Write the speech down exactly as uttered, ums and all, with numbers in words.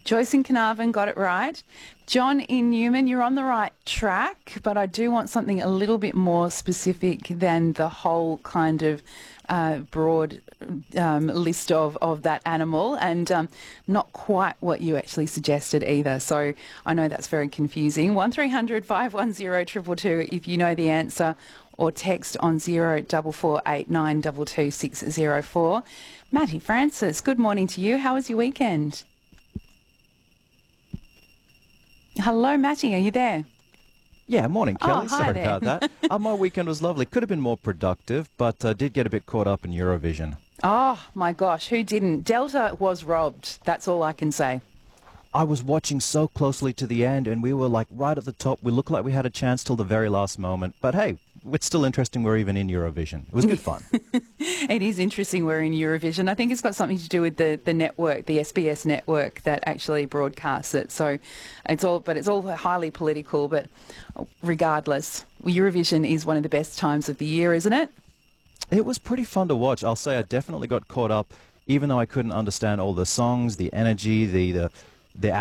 Joyce in Carnarvon got it right. John in Newman, you're on the right track, but I do want something a little bit more specific than the whole kind of uh, broad um, list of, of that animal, and um, not quite what you actually suggested either. So I know that's very confusing. one three hundred five one zero two two two if you know the answer, or text on zero four four eight nine two two six zero four. Matty Francis, good morning to you. How was your weekend? Hello, Matty, are you there? Yeah, morning, Kelly. Oh, hi Sorry there. about that. uh, my weekend was lovely. Could have been more productive, but uh, did get a bit caught up in Eurovision. Oh, my gosh, who didn't? Delta was robbed. That's all I can say. I was watching so closely to the end, and we were like right at the top. We looked like we had a chance till the very last moment. But hey, it's still interesting we're even in Eurovision. It was good fun. It is interesting we're in Eurovision. I think it's got something to do with the, the network, the S B S network that actually broadcasts it. So it's all, but it's all highly political. But regardless, Eurovision is one of the best times of the year, isn't it? It was pretty fun to watch. I'll say I definitely got caught up, even though I couldn't understand all the songs, the energy, the the the